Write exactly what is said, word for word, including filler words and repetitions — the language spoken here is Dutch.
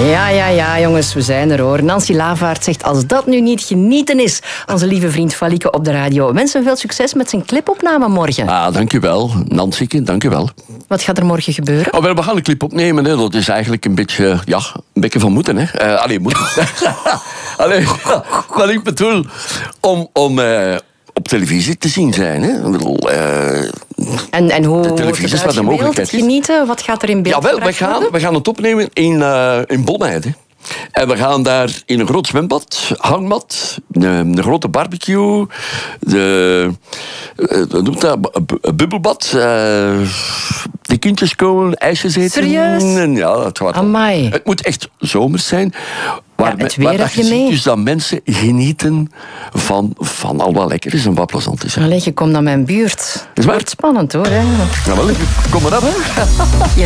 Ja, ja, ja, jongens, we zijn er hoor. Nancy Lavaert zegt, als dat nu niet genieten is. Onze lieve vriend Falieke op de radio. Wensen veel succes met zijn clipopname morgen. Ah, dankjewel, Nancyke, dankjewel. Wat gaat er morgen gebeuren? Oh, wel, we gaan een clip opnemen. Hè. Dat is eigenlijk een beetje, ja, een beetje van moeten. Hè. Uh, allee, moeten. allee, wat ik bedoel, om... om uh, op televisie te zien zijn. Hè. Ik bedoel, uh, en, en hoe de televisie is wat de mogelijkheid is. Genieten? Wat gaat er in beeld Jawel, we gaan, we gaan het opnemen in, uh, in Bonheide. En we gaan daar in een groot zwembad, hangmat, een, een grote barbecue, de, uh, noemt dat, een bubbelbad, uh, de kindjes komen, ijsjes eten. Serieus? En ja, het gaat. Amai. Het moet echt zomers zijn. Waar, ja, het weer waar je ziet dus dat mensen genieten van, van al wat lekker is en wat plezant is. Allee, je komt naar mijn buurt. Het wordt spannend hoor. Hè. Ja, wel, kom maar op. Hè.